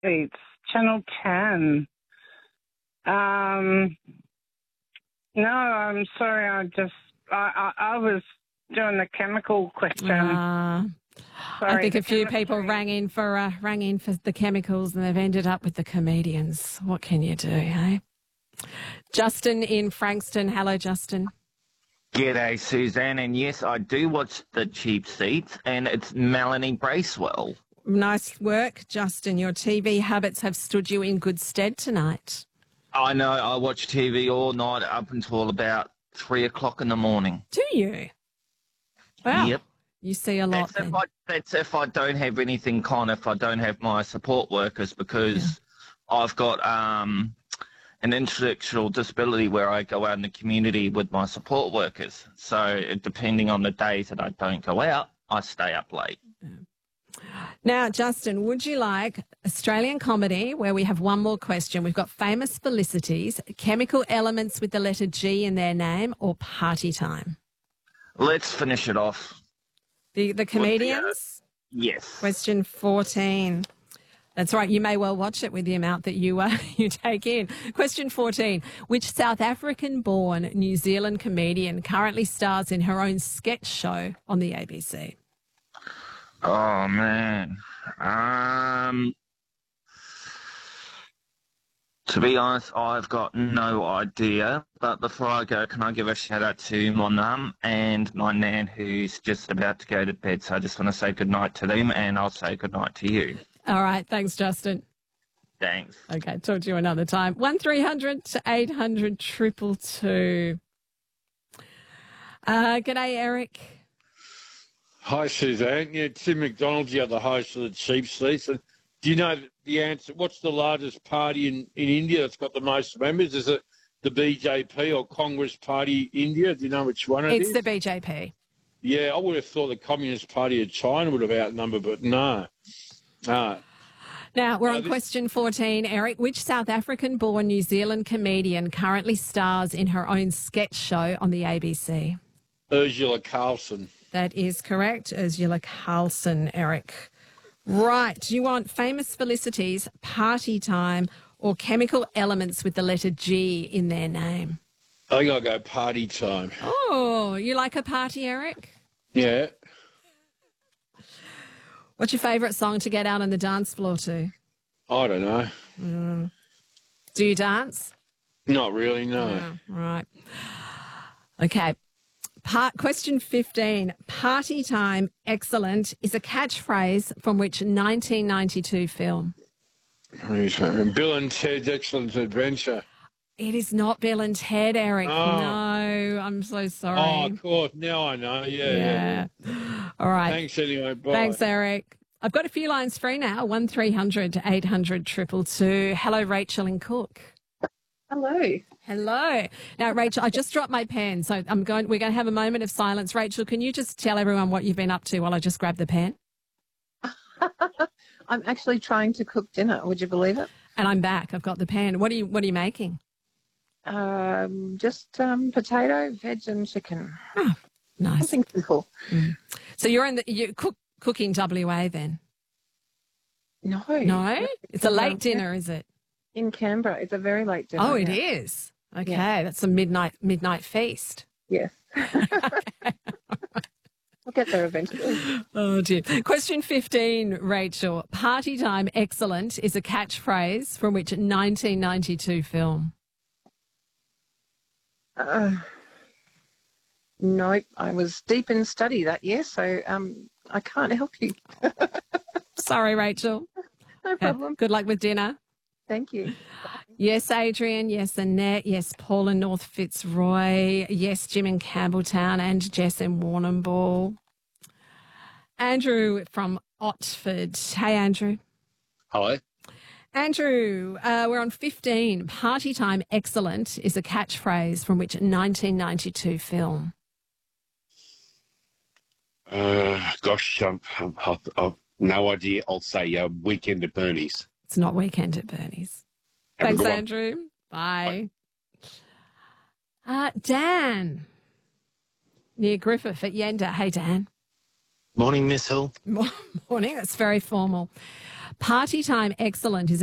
It's Channel 10. No, I'm sorry. I was doing the chemical question. Sorry, I think a few people rang in for the chemicals and they've ended up with the comedians. What can you do, hey? Justin in Frankston. Hello, Justin. G'day, Suzanne. And yes, I do watch The Cheap Seats, and it's Melanie Bracewell. Nice work, Justin. Your TV habits have stood you in good stead tonight. I know, I watch TV all night up until about 3 o'clock in the morning. Do you? Wow. Yep. You see a lot then. That's if I don't have anything if I don't have my support workers, because I've got an intellectual disability where I go out in the community with my support workers. So depending on the days that I don't go out, I stay up late. Now, Justin, would you like Australian comedy, where we have one more question? We've got famous felicities, chemical elements with the letter G in their name, or party time? Let's finish it off. The comedians? Yes. Question 14. That's right. You may well watch it with the amount that you take in. Question 14. Which South African-born New Zealand comedian currently stars in her own sketch show on the ABC? Oh, man. To be honest, I've got no idea. But before I go, can I give a shout-out to my mum and my nan, who's just about to go to bed? So I just want to say goodnight to them, and I'll say goodnight to you. All right. Thanks, Justin. Thanks. Okay. Talk to you another time. 1300 to 800 222. G'day, Eric. Hi, Suzanne. Yeah, Tim McDonald's the other host of The Cheap Seats. And do you know the answer? What's the largest party in India that's got the most members? Is it the BJP or Congress Party India? Do you know which one it is? It's the BJP. Yeah, I would have thought the Communist Party of China would have outnumbered, but no. Now, we're on question 14, Eric. Which South African-born New Zealand comedian currently stars in her own sketch show on the ABC? Ursula Carlson. That is correct, Ursula Carlson, Eric. Right. Do you want famous felicities, party time, or chemical elements with the letter G in their name? I think I'll go party time. Oh, you like a party, Eric? Yeah. What's your favourite song to get out on the dance floor to? I don't know. Do you dance? Not really, no. Oh, right. Okay. Question 15. Party time, excellent, is a catchphrase from which 1992 film? Bill and Ted's Excellent Adventure. It is not Bill and Ted, Eric. Oh. No, I'm so sorry. Oh, of course. Now I know. Yeah. All right. Thanks anyway. Bye. Thanks, Eric. I've got a few lines free now. 1300 800 222. Hello, Rachel and Cook. Hello. Hello. Now, Rachel, I just dropped my pen, so we're going to have a moment of silence. Rachel, can you just tell everyone what you've been up to while I just grab the pen? I'm actually trying to cook dinner. Would you believe it? And I'm back. I've got the pen. What are you making? Just potato, veg, and chicken. Oh, nice. Something simple. Mm. So you're cooking WA then? No. No? It's a late dinner, is it? In Canberra. It's a very late dinner. Oh, it is? Okay, that's a midnight feast. Yes. We'll get there eventually. Oh, dear. Question 15, Rachel. Party time, excellent, is a catchphrase from which 1992 film? Nope. I was deep in study that year, so I can't help you. Sorry, Rachel. No problem. Good luck with dinner. Thank you. Yes, Adrian. Yes, Annette. Yes, Paul in North Fitzroy. Yes, Jim in Campbelltown and Jess in Warrnambool. Andrew from Otford. Hey, Andrew. Hello. Andrew, we're on 15. Party time, excellent, is a catchphrase from which 1992 film? Gosh, I've no idea. I'll say Weekend at Bernie's. It's not Weekend at Bernie's. Thanks, Andrew. Bye. Dan, near Griffith at Yenda. Hey, Dan. Morning, Miss Hill. Morning. That's very formal. Party Time Excellent is